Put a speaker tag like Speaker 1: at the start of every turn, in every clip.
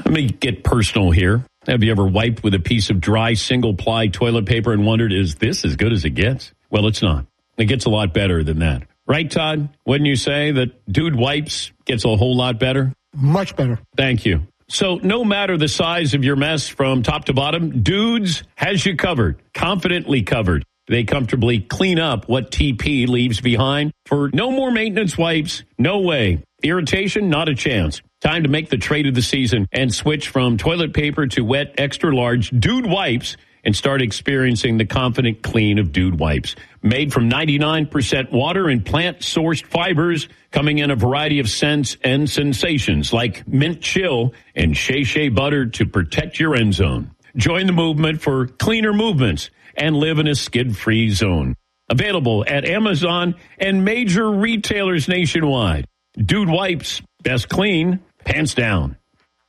Speaker 1: Let me get personal here. Have you ever wiped with a piece of dry single-ply toilet paper and wondered, is this as good as it gets? Well, it's not. It gets a lot better than that. Right, Todd? Wouldn't you say that Dude Wipes gets a whole lot better?
Speaker 2: Much better.
Speaker 1: Thank you. So no matter the size of your mess from top to bottom, Dudes has you covered, confidently covered. They comfortably clean up what TP leaves behind. For no more maintenance wipes, no way. Irritation, not a chance. Time to make the trade of the season and switch from toilet paper to wet, extra-large Dude Wipes and start experiencing the confident clean of Dude Wipes. Made from 99% water and plant-sourced fibers, coming in a variety of scents and sensations like mint chill and shea butter to protect your end zone. Join the movement for cleaner movements and live in a skid-free zone. Available at Amazon and major retailers nationwide. Dude Wipes, best clean, pants down.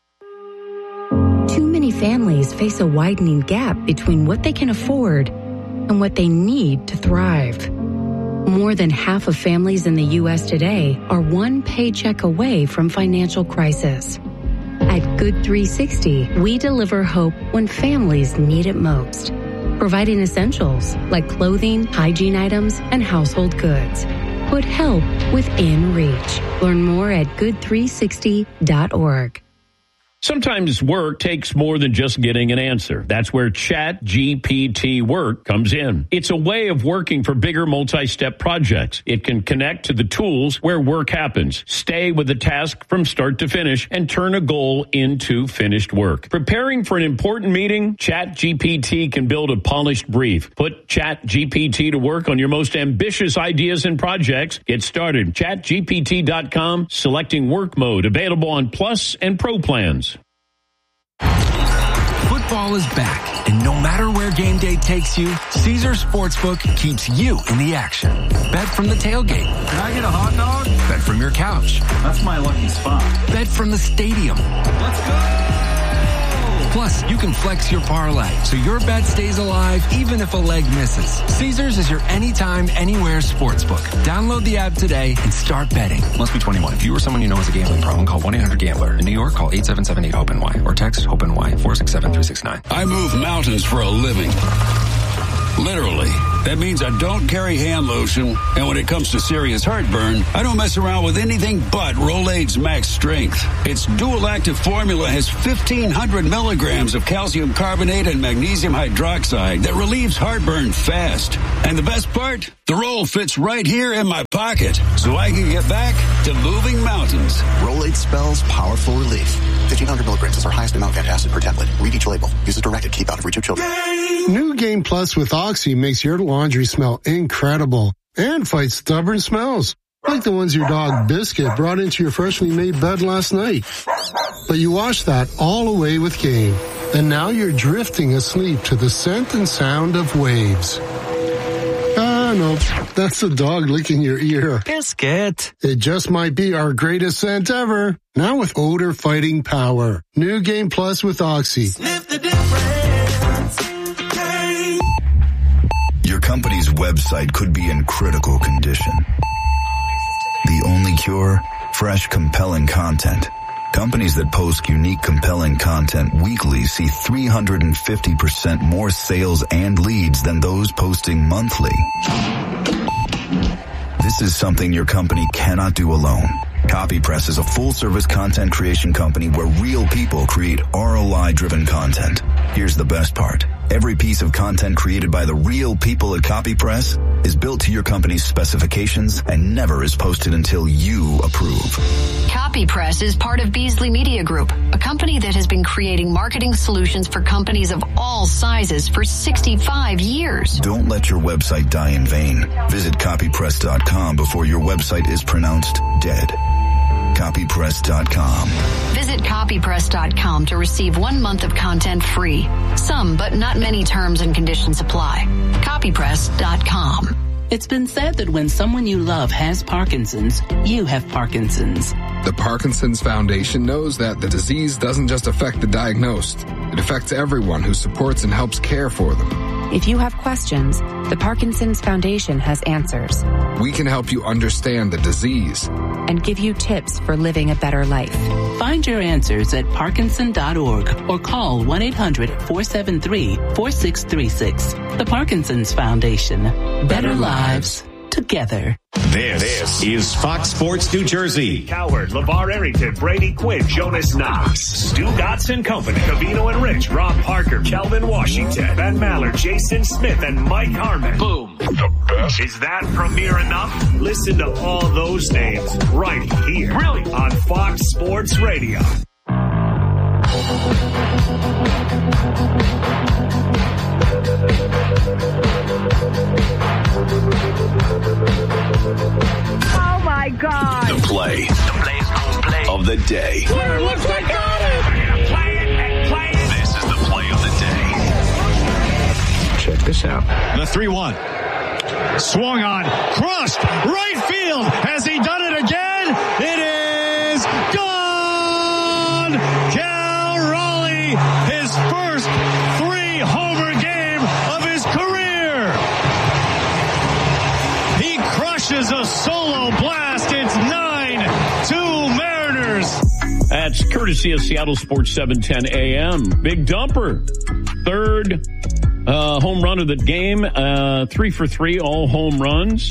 Speaker 3: Too many families face a widening gap between what they can afford and what they need to thrive. More than half of families in the U.S. today are one paycheck away from financial crisis. At Good 360, we deliver hope when families need it most, providing essentials like clothing, hygiene items, and household goods. Put help within reach. Learn more at good360.org.
Speaker 1: Sometimes work takes more than just getting an answer. That's where ChatGPT Work comes in. It's a way of working for bigger multi-step projects. It can connect to the tools where work happens, stay with the task from start to finish, and turn a goal into finished work. Preparing for an important meeting, ChatGPT can build a polished brief. Put ChatGPT to work on your most ambitious ideas and projects. Get started. ChatGPT.com, selecting work mode, available on Plus and Pro plans.
Speaker 4: Football is back, and no matter where game day takes you, Caesars Sportsbook keeps you in the action. Bet from the tailgate.
Speaker 5: Can I get a hot dog?
Speaker 4: Bet from your couch.
Speaker 5: That's my lucky spot.
Speaker 4: Bet from the stadium.
Speaker 5: Let's go!
Speaker 4: Plus, you can flex your parlay, so your bet stays alive even if a leg misses. Caesars is your anytime, anywhere sportsbook. Download the app today and start betting.
Speaker 6: Must be 21. If you or someone you know has a gambling problem, call 1-800-GAMBLER. In New York, call 877-8-HOPE-NY or text HOPE-NY 467-369.
Speaker 7: I move mountains for a living. Literally. That means I don't carry hand lotion, and when it comes to serious heartburn, I don't mess around with anything but Rolaids Max Strength. Its dual-active formula has 1,500 milligrams of calcium carbonate and magnesium hydroxide that relieves heartburn fast. And the best part? The roll fits right here in my pocket, so I can get back to moving mountains.
Speaker 8: Rolaids spells powerful relief. 1,500 milligrams is our highest amount of antacid per tablet. Read each label. Use as directed. Keep out of reach of children.
Speaker 2: New Game Plus with Oxy makes your laundry smell incredible and fights stubborn smells, like the ones your dog Biscuit brought into your freshly made bed last night. But you washed that all away with Game, and now you're drifting asleep to the scent and sound of waves. No, that's the dog licking your ear.
Speaker 4: Biscuit.
Speaker 2: It just might be our greatest scent ever. Now with odor fighting power. New Game Plus with Oxy.
Speaker 9: Sniff the difference. Hey.
Speaker 10: Your company's website could be in critical condition. The only cure? Fresh, compelling content. Companies that post unique, compelling content weekly see 350% more sales and leads than those posting monthly. This is something your company cannot do alone. CopyPress is a full-service content creation company where real people create ROI-driven content. Here's the best part. Every piece of content created by the real people at CopyPress is built to your company's specifications and never is posted until you approve.
Speaker 11: CopyPress is part of Beasley Media Group, a company that has been creating marketing solutions for companies of all sizes for 65 years.
Speaker 10: Don't let your website die in vain. Visit copypress.com before your website is pronounced dead. Copypress.com.
Speaker 11: Visit copypress.com to receive 1 month of content free. Some, but not many terms and conditions apply. Copypress.com.
Speaker 12: It's been said that when someone you love has Parkinson's, you have Parkinson's.
Speaker 13: The Parkinson's Foundation knows that the disease doesn't just affect the diagnosed. It affects everyone who supports and helps care for them.
Speaker 3: If you have questions, the Parkinson's Foundation has answers.
Speaker 13: We can help you understand the disease
Speaker 3: and give you tips for living a better life.
Speaker 12: Find your answers at Parkinson.org or call 1-800-473-4636. The Parkinson's Foundation. Better lives together.
Speaker 14: This is Fox Sports New Jersey.
Speaker 15: Coward, LeVar Arrington, Brady Quinn, Jonas Knox, Stu Dotson Company, Covino and Rich, Rob Parker, Kelvin Washington, Ben Maller, Jason Smith, and Mike Harmon. Boom. The best. Is that premier enough? Listen to all those names right here. Really? On Fox Sports Radio.
Speaker 16: Oh my God.
Speaker 10: The play. The play's gonna play of the day.
Speaker 16: It looks like got it.
Speaker 15: Play it and play it.
Speaker 10: This is the play of the day.
Speaker 14: Check this out.
Speaker 17: The 3-1. Swung on. Crushed. Right field. Has he done it again? It is gone. Cal Raleigh, his first 3-homer game of his career. He crushes a solo blast. It's 9-2 Mariners.
Speaker 1: That's courtesy of Seattle Sports 710 AM. Big Dumper. Third home run of the game. 3 for 3, all home runs.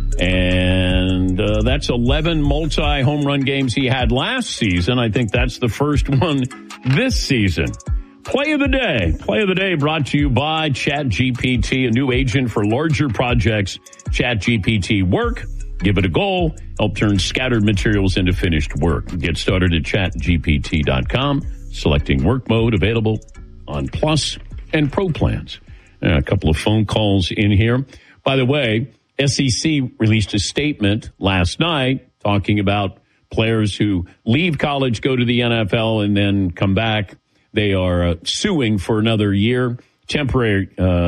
Speaker 1: And that's 11 multi-home run games he had last season. I think that's the first one this season. Play of the day. Play of the day brought to you by ChatGPT, a new agent for larger projects. ChatGPT Work. Give it a go. Help turn scattered materials into finished work. Get started at chatgpt.com. Selecting work mode available on Plus and Pro plans. A couple of phone calls in here. By the way, SEC released a statement last night talking about players who leave college, go to the NFL, and then come back. They are suing for another year. Temporary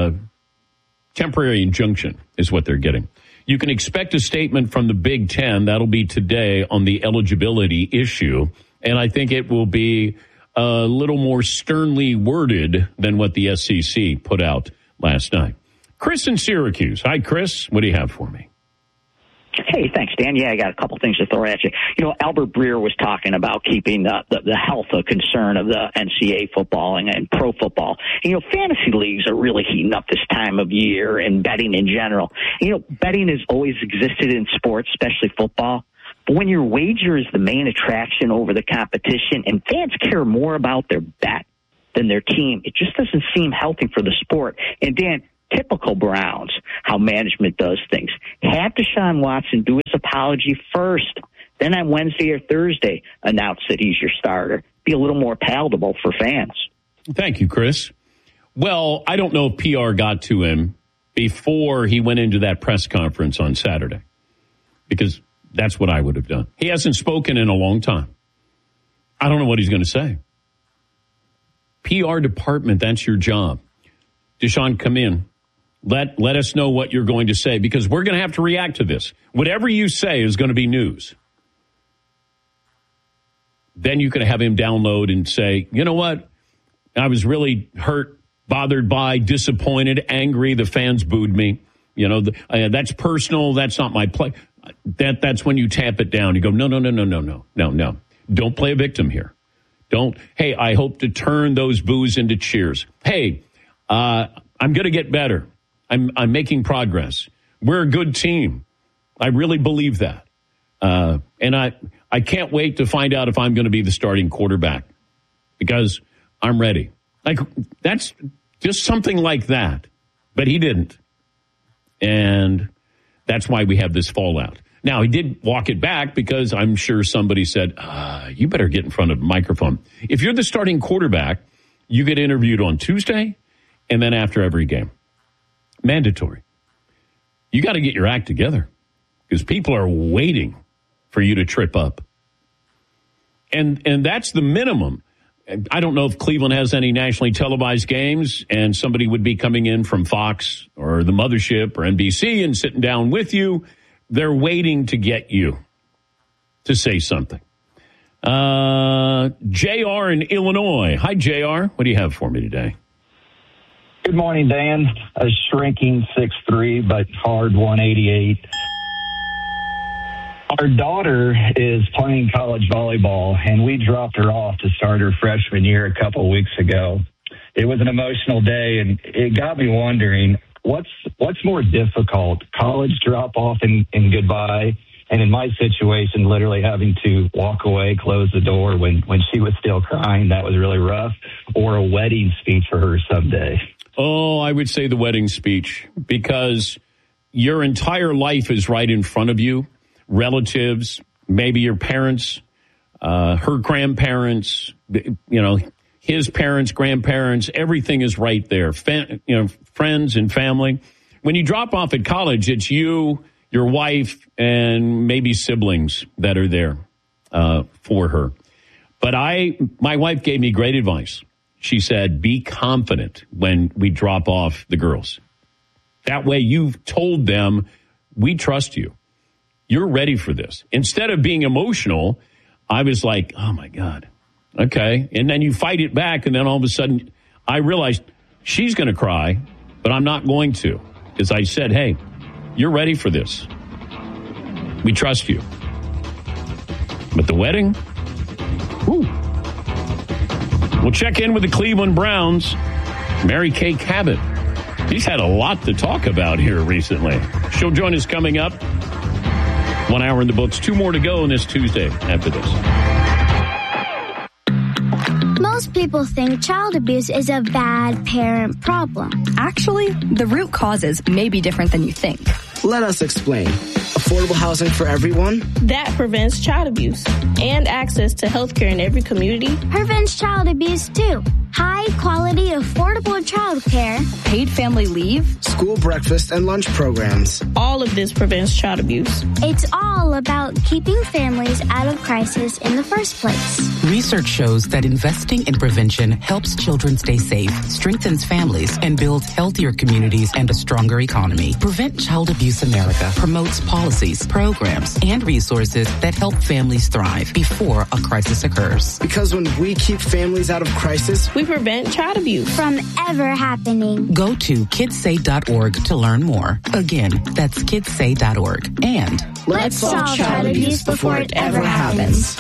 Speaker 1: injunction is what they're getting. You can expect a statement from the Big Ten. That'll be today on the eligibility issue. And I think it will be a little more sternly worded than what the SEC put out last night. Chris in Syracuse. Hi, Chris. What do you have for me?
Speaker 18: Hey, thanks, Dan. Yeah, I got a couple things to throw at you. You know, Albert Breer was talking about keeping the health a concern of the NCAA football and pro football. And, you know, fantasy leagues are really heating up this time of year and betting in general. You know, betting has always existed in sports, especially football. But when your wager is the main attraction over the competition and fans care more about their bet than their team, it just doesn't seem healthy for the sport. And, Dan, typical Browns, how management does things. Have Deshaun Watson do his apology first, then on Wednesday or Thursday announce that he's your starter. Be a little more palatable for fans.
Speaker 1: Thank you, Chris. Well, I don't know if PR got to him before he went into that press conference on Saturday, because that's what I would have done. He hasn't spoken in a long time. I don't know what he's going to say. PR department, that's your job. Deshaun, come in. Let us know what you're going to say, because we're going to have to react to this. Whatever you say is going to be news. Then you can have him download and say, you know what? I was really hurt, bothered by, disappointed, angry. The fans booed me. You know, that's personal. That's not my play. That's when you tamp it down. You go, no. Don't play a victim here. Don't. Hey, I hope to turn those boos into cheers. Hey, I'm going to get better. I'm making progress. We're a good team. I really believe that. And I can't wait to find out if I'm going to be the starting quarterback, because I'm ready. Like, that's just something like that. But he didn't. And that's why we have this fallout. Now, he did walk it back, because I'm sure somebody said, you better get in front of a microphone. If you're the starting quarterback, you get interviewed on Tuesday and then after every game. Mandatory. You got to get your act together, because people are waiting for you to trip up. And that's the minimum. I don't know if Cleveland has any nationally televised games, and somebody would be coming in from Fox or the Mothership or NBC and sitting down with you. They're waiting to get you to say something. JR in Illinois. Hi, JR. What do you have for me today?
Speaker 19: Good morning, Dan. A shrinking 6'3", but hard 188. Our daughter is playing college volleyball, and we dropped her off to start her freshman year a couple weeks ago. It was an emotional day, and it got me wondering, what's more difficult, college drop-off and goodbye, and in my situation, literally having to walk away, close the door when she was still crying, that was really rough, or a wedding speech for her someday?
Speaker 1: Oh, I would say the wedding speech, because your entire life is right in front of you. Relatives, maybe your parents, her grandparents, his parents, grandparents, everything is right there. Friends and family. When you drop off at college, it's you, your wife, and maybe siblings that are there for her. But my wife gave me great advice. She said, be confident when we drop off the girls. That way you've told them, we trust you. You're ready for this. Instead of being emotional, I was like, oh, my God. Okay. And then you fight it back, and then all of a sudden I realized she's going to cry, but I'm not going to. Because I said, hey, you're ready for this. We trust you. But the wedding? Whew. We'll check in with the Cleveland Browns. Mary Kay Cabot. He's had a lot to talk about here recently. She'll join us coming up. 1 hour in the books. 2 more to go on this Tuesday after this.
Speaker 20: Most people think child abuse is a bad parent problem.
Speaker 21: Actually, the root causes may be different than you think.
Speaker 22: Let us explain. Affordable housing for everyone?
Speaker 23: That prevents child abuse. And access to health care in every community.
Speaker 20: Prevents child abuse, too. High quality, affordable child care.
Speaker 21: Paid family leave.
Speaker 22: School breakfast and lunch programs.
Speaker 23: All of this prevents child abuse.
Speaker 20: It's all about keeping families out of crisis in the first place.
Speaker 12: Research shows that investing in prevention helps children stay safe, strengthens families, and builds healthier communities and a stronger economy. Prevent Child Abuse America promotes policies, programs, and resources that help families thrive before a crisis occurs.
Speaker 22: Because when we keep families out of crisis,
Speaker 23: we prevent child abuse
Speaker 20: from ever happening.
Speaker 12: Go to kidssay.org to learn more. Again, that's kidssay.org. And
Speaker 20: let's solve child abuse before it ever happens.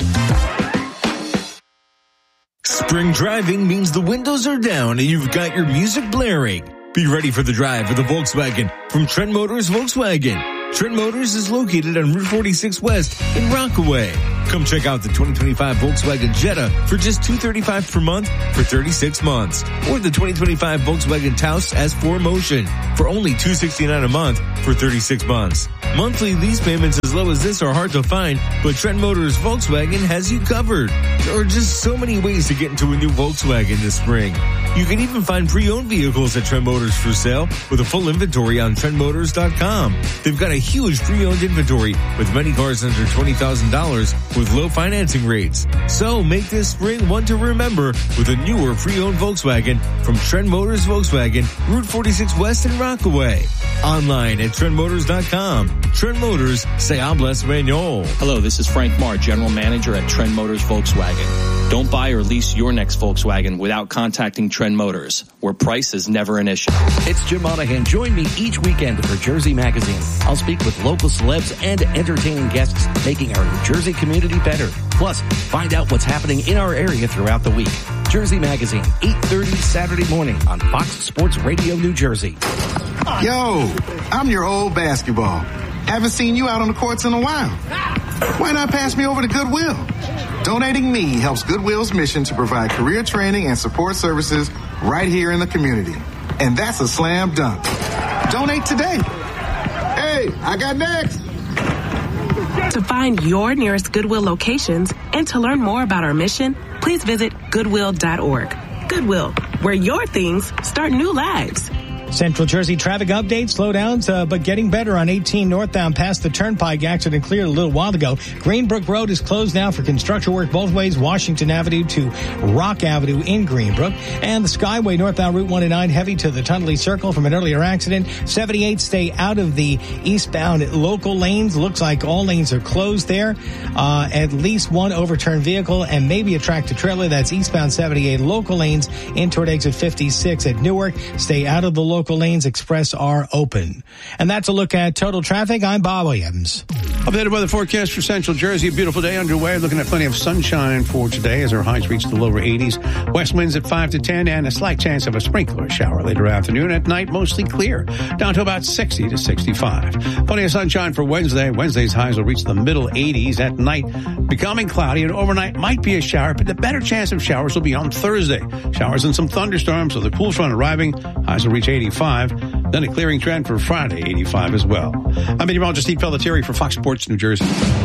Speaker 24: Spring driving means the windows are down and you've got your music blaring. Be ready for the drive with a Volkswagen from Trent Motors Volkswagen. Trent Motors is located on Route 46 West in Rockaway. Come check out the 2025 Volkswagen Jetta for just $235 per month for 36 months. Or the 2025 Volkswagen Taos S4 Motion for only $269 a month for 36 months. Monthly lease payments as low as this are hard to find, but Trent Motors Volkswagen has you covered. There are just so many ways to get into a new Volkswagen this spring. You can even find pre-owned vehicles at Trent Motors for sale with a full inventory on TrentMotors.com. They've got a huge pre-owned inventory with many cars under $20,000 with low financing rates. So make this spring one to remember with a newer pre-owned Volkswagen from Trent Motors Volkswagen, Route 46 West in Rockaway. Online at TrentMotors.com. Trent Motors, say habla español.
Speaker 25: Hello, this is Frank Marr, General Manager at Trent Motors Volkswagen. Don't buy or lease your next Volkswagen without contacting Trent Motors, where price is never an issue.
Speaker 26: It's Jim Monahan. Join me each weekend for Jersey Magazine. I'll speak with local celebs and entertaining guests, making our New Jersey community better. Plus, find out what's happening in our area throughout the week. Jersey Magazine, 8:30 Saturday morning on Fox Sports Radio, New Jersey.
Speaker 27: Yo, I'm your old basketball. Haven't seen you out on the courts in a while. Why not pass me over to Goodwill? Donating me helps Goodwill's mission to provide career training and support services right here in the community. And that's a slam dunk. Donate today. Hey, I got next.
Speaker 28: To find your nearest Goodwill locations and to learn more about our mission, please visit Goodwill.org. Goodwill, where your things start new lives.
Speaker 2: Central Jersey traffic update, slowdowns, but getting better on 18 northbound past the Turnpike. Accident cleared a little while ago. Greenbrook Road is closed now for construction work both ways, Washington Avenue to Rock Avenue in Greenbrook. And the Skyway northbound Route 109 heavy to the Tunnelly Circle from an earlier accident. 78 stay out of the eastbound local lanes. Looks like all lanes are closed there. At least one overturned vehicle and maybe a tractor trailer. That's eastbound 78 local lanes in toward exit 56 at Newark. Stay out of the local lanes. Express are open. And that's a look at total traffic. I'm Bob Williams.
Speaker 4: Updated weather forecast for Central Jersey. A beautiful day underway. Looking at plenty of sunshine for today as our highs reach the lower 80s. West winds at 5 to 10 and a slight chance of a sprinkler shower later afternoon. At night, mostly clear. Down to about 60 to 65. Plenty of sunshine for Wednesday. Wednesday's highs will reach the middle 80s. At night, becoming cloudy and overnight might be a shower, but the better chance of showers will be on Thursday. Showers and some thunderstorms, so the cool front arriving. Highs will reach 85. Then a clearing trend for Friday, 85 as well. I'm meteorologist Steve Pelletieri for Fox Sports New Jersey.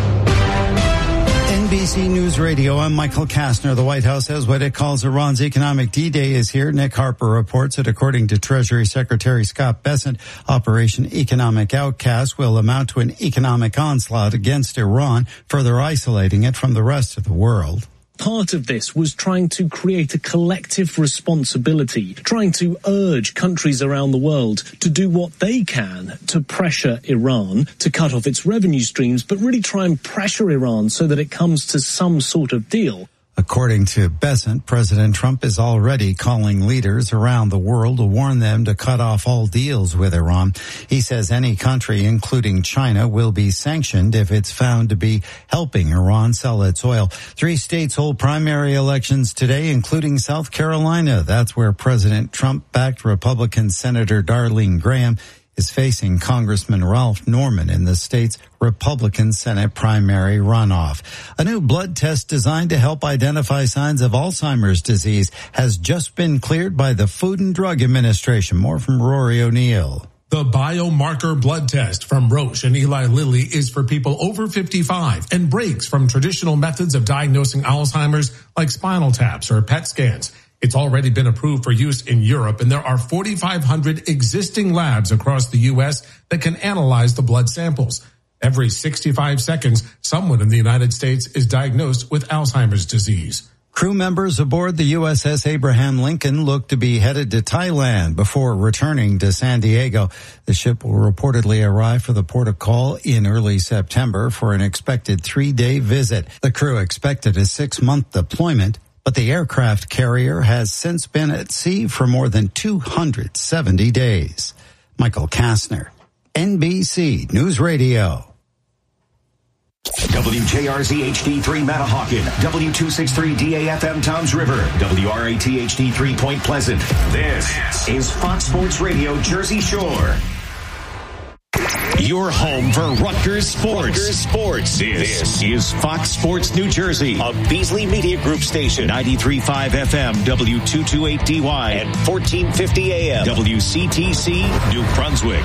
Speaker 5: NBC News Radio, I'm Michael Kastner. The White House says what it calls Iran's economic D-Day is here. Nick Harper reports that according to Treasury Secretary Scott Bessent, Operation Economic Outcast will amount to an economic onslaught against Iran, further isolating it from the rest of the world.
Speaker 6: Part of this was trying to create a collective responsibility, trying to urge countries around the world to do what they can to pressure Iran, to cut off its revenue streams, but really try and pressure Iran so that it comes to some sort of deal.
Speaker 5: According to Bessent, President Trump is already calling leaders around the world to warn them to cut off all deals with Iran. He says any country, including China, will be sanctioned if it's found to be helping Iran sell its oil. 3 states hold primary elections today, including South Carolina. That's where President Trump-backed Republican Senator Darlene Graham is facing Congressman Ralph Norman in the state's Republican Senate primary runoff. A new blood test designed to help identify signs of Alzheimer's disease has just been cleared by the Food and Drug Administration. More from Rory O'Neill.
Speaker 7: The biomarker blood test from Roche and Eli Lilly is for people over 55 and breaks from traditional methods of diagnosing Alzheimer's like spinal taps or PET scans. It's already been approved for use in Europe, and there are 4,500 existing labs across the U.S. that can analyze the blood samples. Every 65 seconds, someone in the United States is diagnosed with Alzheimer's disease.
Speaker 5: Crew members aboard the USS Abraham Lincoln look to be headed to Thailand before returning to San Diego. The ship will reportedly arrive for the port of call in early September for an expected 3-day visit. The crew expected a 6-month deployment, but the aircraft carrier has since been at sea for more than 270 days. Michael Kastner, NBC News Radio.
Speaker 14: WJRZ HD3 Matahawkin, W263 DAFM Toms River, WRAT HD3 Point Pleasant. This is Fox Sports Radio Jersey Shore. Your home for Rutgers Sports. This is Fox Sports New Jersey, a Beasley Media Group station, 93.5 FM, W228DY, and 1450 AM, WCTC, New Brunswick.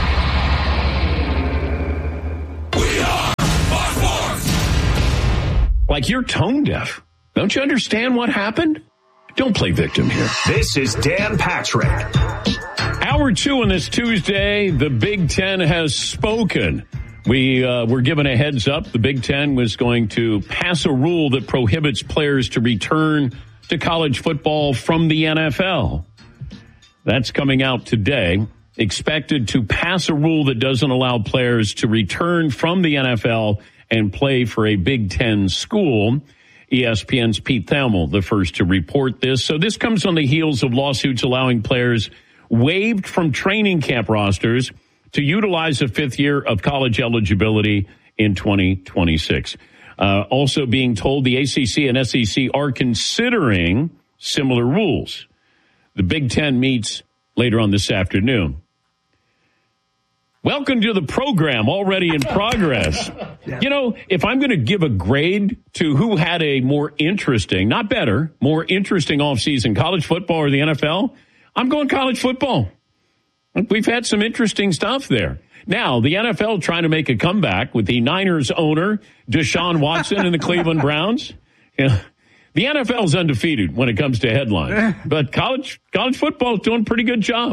Speaker 1: We are Fox Sports. Like you're tone deaf. Don't you understand what happened? Don't play victim here.
Speaker 15: This is Dan Patrick.
Speaker 1: Hour 2 on this Tuesday, the Big Ten has spoken. We were given a heads up. The Big Ten was going to pass a rule that prohibits players to return to college football from the NFL. That's coming out today. Expected to pass a rule that doesn't allow players to return from the NFL and play for a Big Ten school. ESPN's Pete Thamel, the first to report this. So this comes on the heels of lawsuits allowing players waived from training camp rosters to utilize a 5th year of college eligibility in 2026. Also being told the ACC and SEC are considering similar rules. The Big Ten meets later on this afternoon. Welcome to the program, already in progress. You know, if I'm going to give a grade to who had a more interesting, not better, more interesting offseason, college football or the NFL, I'm going college football. We've had some interesting stuff there. Now, the NFL trying to make a comeback with the Niners owner, Deshaun Watson, and the Cleveland Browns. You know, the NFL is undefeated when it comes to headlines, but college football is doing a pretty good job.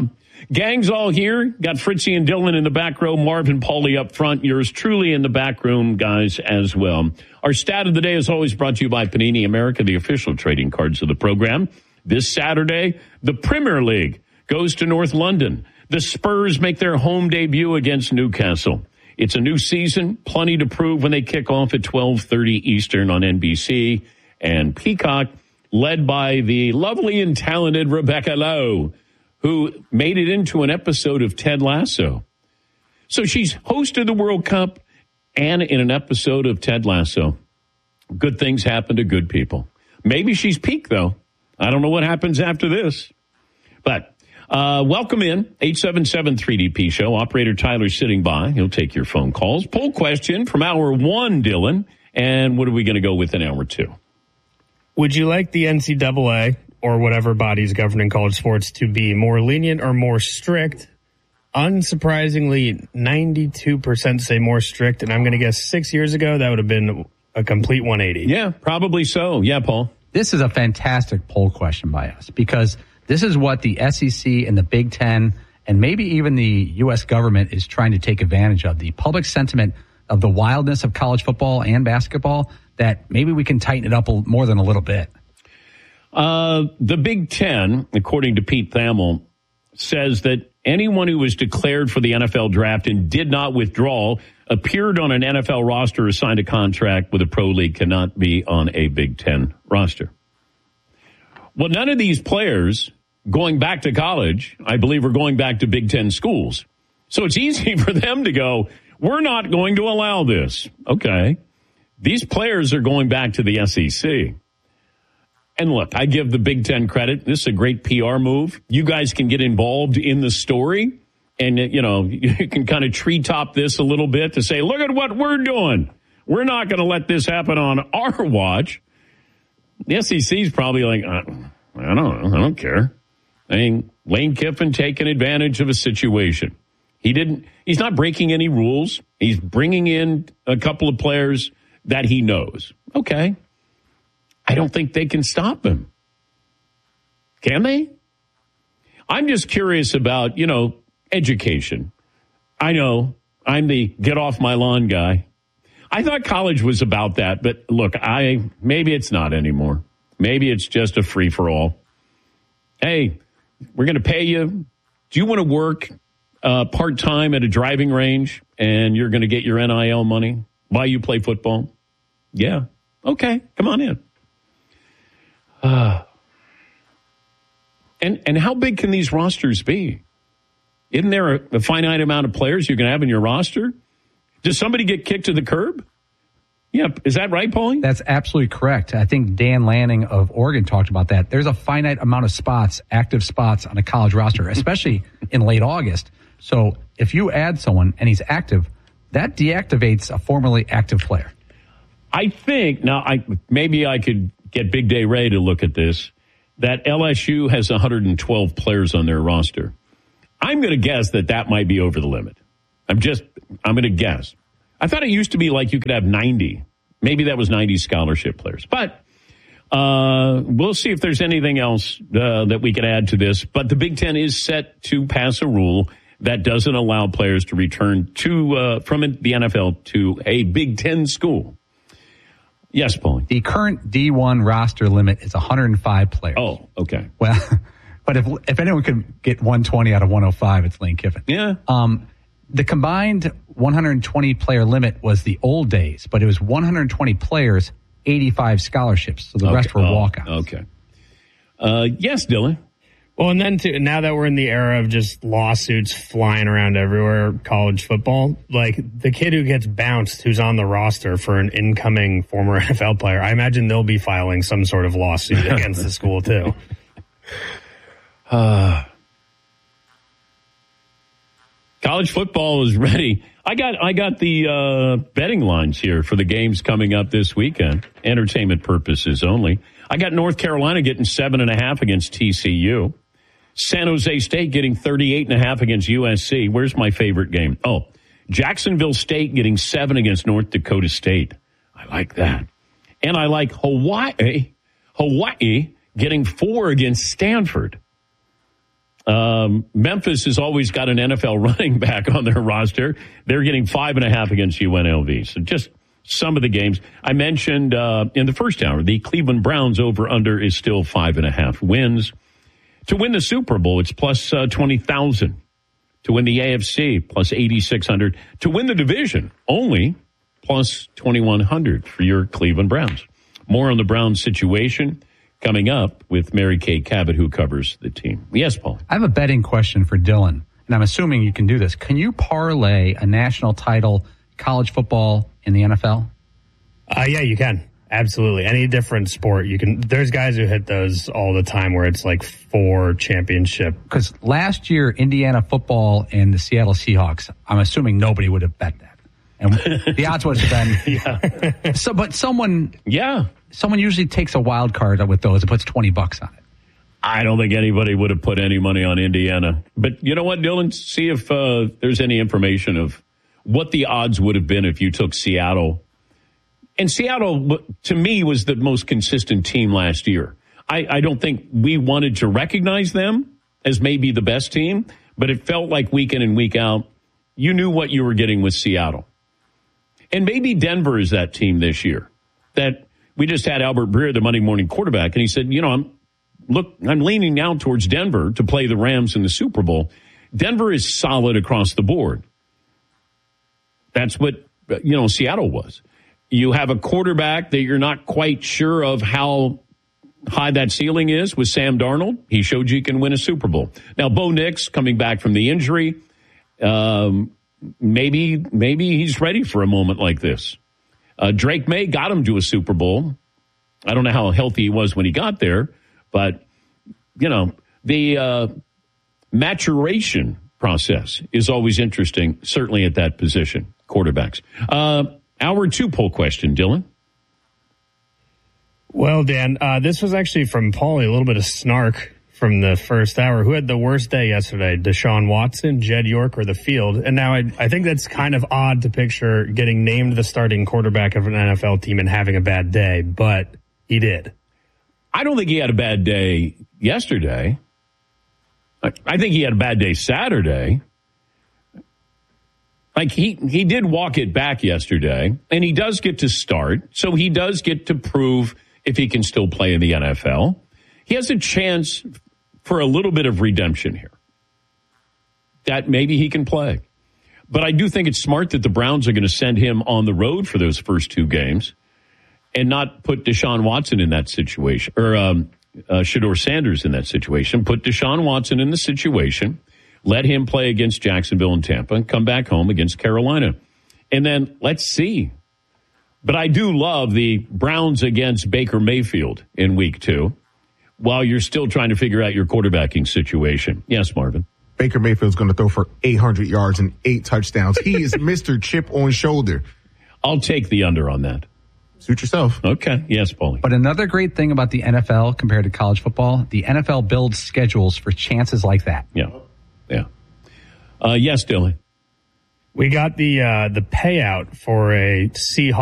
Speaker 1: Gang's all here. Got Fritzy and Dylan in the back row, Marvin, Paulie up front. Yours truly in the back room, guys, as well. Our stat of the day is always brought to you by Panini America, the official trading cards of the program. This Saturday, the Premier League goes to North London. The Spurs make their home debut against Newcastle. It's a new season, plenty to prove when they kick off at 12:30 Eastern on NBC. And Peacock, led by the lovely and talented Rebecca Lowe, who made it into an episode of Ted Lasso. So she's hosted the World Cup and in an episode of Ted Lasso. Good things happen to good people. Maybe she's peaked, though. I don't know what happens after this. But welcome in, 877-3DP Show. Operator Tyler sitting by. He'll take your phone calls. Poll question from hour one, Dylan. And what are we going to go with in hour two?
Speaker 3: Would you like the NCAA or whatever bodies governing college sports to be more lenient or more strict? Unsurprisingly, 92% say more strict. And I'm going to guess 6 years ago, that would have been a complete 180.
Speaker 1: Yeah, probably so. Yeah, Paul.
Speaker 8: This is a fantastic poll question by us because this is what the SEC and the Big Ten and maybe even the U.S. government is trying to take advantage of. The public sentiment of the wildness of college football and basketball, that maybe we can tighten it up more than a little bit.
Speaker 1: The Big Ten, according to Pete Thamel, says that anyone who was declared for the NFL draft and did not withdraw, appeared on an NFL roster or signed a contract with a pro league cannot be on a Big Ten roster. Well, none of these players going back to college, I believe, are going back to Big Ten schools. So it's easy for them to go, we're not going to allow this. Okay. These players are going back to the SEC. And look, I give the Big Ten credit. This is a great PR move. You guys can get involved in the story. And, you know, you can kind of treetop this a little bit to say, look at what we're doing. We're not going to let this happen on our watch. The SEC is probably like, I don't know. I don't care. I mean, Lane Kiffin taking advantage of a situation. He's not breaking any rules. He's bringing in a couple of players that he knows. Okay. I don't think they can stop him. Can they? I'm just curious about, you know, education. I know I'm the get off my lawn guy. I thought college was about that, but look, maybe it's not anymore. Maybe it's just a free for all. Hey, we're going to pay you. Do you want to work part-time at a driving range and you're going to get your NIL money while you play football? Yeah. Okay. Come on in. And how big can these rosters be? Isn't there a finite amount of players you can have in your roster? Does somebody get kicked to the curb? Yeah. Is that right, Paulie?
Speaker 8: That's absolutely correct. I think Dan Lanning of Oregon talked about that. There's a finite amount of spots, active spots on a college roster, especially in late August. So if you add someone and he's active, that deactivates a formerly active player.
Speaker 1: I think, now maybe I could get Big Day Ray to look at this, that LSU has 112 players on their roster. I'm going to guess that might be over the limit. I'm going to guess. I thought it used to be like you could have 90. Maybe that was 90 scholarship players. But we'll see if there's anything else that we can add to this. But the Big Ten is set to pass a rule that doesn't allow players to return from the NFL to a Big Ten school. Yes, Paulie.
Speaker 8: The current D1 roster limit is 105 players.
Speaker 1: Oh, okay.
Speaker 8: Well, but if anyone could get 120 out of 105, it's Lane Kiffin.
Speaker 1: Yeah.
Speaker 8: The combined 120 player limit was the old days, but it was 120 players, 85 scholarships. So the rest were walkouts.
Speaker 1: Okay. Yes, Dylan.
Speaker 3: Well, and then now that we're in the era of just lawsuits flying around everywhere, college football, like the kid who gets bounced, who's on the roster for an incoming former NFL player, I imagine they'll be filing some sort of lawsuit against the school too.
Speaker 1: College football is ready. I got the betting lines here for the games coming up this weekend. Entertainment purposes only. I got North Carolina getting 7.5 against TCU. San Jose State getting 38.5 against USC. Where's my favorite game? Oh, Jacksonville State getting 7 against North Dakota State. I like that. And I like Hawaii getting 4 against Stanford. Memphis has always got an NFL running back on their roster. They're getting 5.5 against UNLV. So just some of the games. I mentioned in the first hour, the Cleveland Browns over-under is still 5.5 wins. To win the Super Bowl, it's plus 20,000. To win the AFC, plus 8,600. To win the division, only plus 2,100 for your Cleveland Browns. More on the Browns situation coming up with Mary Kay Cabot, who covers the team. Yes, Paul.
Speaker 8: I have a betting question for Dylan, and I'm assuming you can do this. Can you parlay a national title, college football, in the NFL?
Speaker 3: Yeah, you can. Absolutely. Any different sport, you can. There's guys who hit those all the time where it's like 4 championship.
Speaker 8: Because last year, Indiana football and the Seattle Seahawks, I'm assuming nobody would have bet that. And the odds would have been. But someone usually takes a wild card with those and puts $20 on it.
Speaker 1: I don't think anybody would have put any money on Indiana. But you know what, Dylan? See if there's any information of what the odds would have been if you took Seattle. And Seattle, to me, was the most consistent team last year. I don't think we wanted to recognize them as maybe the best team, but it felt like week in and week out, you knew what you were getting with Seattle. And maybe Denver is that team this year. That we just had Albert Breer, the Monday morning quarterback, and he said, I'm leaning now towards Denver to play the Rams in the Super Bowl. Denver is solid across the board. That's what, Seattle was. You have a quarterback that you're not quite sure of how high that ceiling is with Sam Darnold. He showed you can win a Super Bowl. Now, Bo Nix coming back from the injury, maybe he's ready for a moment like this. Drake May got him to a Super Bowl. I don't know how healthy he was when he got there, but, the maturation process is always interesting, certainly at that position, quarterbacks. Hour 2 poll question, Dylan.
Speaker 3: Well, Dan, this was actually from Paulie, a little bit of snark from the first hour. Who had the worst day yesterday? Deshaun Watson, Jed York, or the field? And now I think that's kind of odd to picture getting named the starting quarterback of an NFL team and having a bad day, but he did.
Speaker 1: I don't think he had a bad day yesterday. I think he had a bad day Saturday. Like, he did walk it back yesterday, and he does get to start, so he does get to prove if he can still play in the NFL. He has a chance for a little bit of redemption here, that maybe he can play. But I do think it's smart that the Browns are going to send him on the road for those first 2 games and not put Deshaun Watson in that situation, or Shedeur Sanders in that situation. Put Deshaun Watson in the situation. Let him play against Jacksonville and Tampa and come back home against Carolina. And then let's see. But I do love the Browns against Baker Mayfield in week 2 while you're still trying to figure out your quarterbacking situation. Yes, Marvin.
Speaker 9: Baker Mayfield's going to throw for 800 yards and 8 touchdowns. He is Mr. Chip on shoulder.
Speaker 1: I'll take the under on that.
Speaker 9: Suit yourself.
Speaker 1: Okay. Yes, Paulie.
Speaker 8: But another great thing about the NFL compared to college football, the NFL builds schedules for chances like that.
Speaker 1: Yeah. Yes, Dylan.
Speaker 3: We got the payout for a Seahawks